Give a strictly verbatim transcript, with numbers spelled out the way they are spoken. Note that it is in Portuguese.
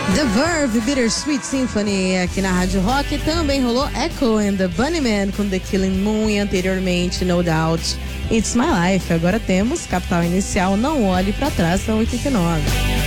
The Verve, Bittersweet Symphony, aqui na Rádio Rock. Também rolou Echo and the Bunnymen com The Killing Moon e anteriormente No Doubt, It's My Life. Agora temos Capital Inicial, Não Olhe Pra Trás, da oitenta e nove.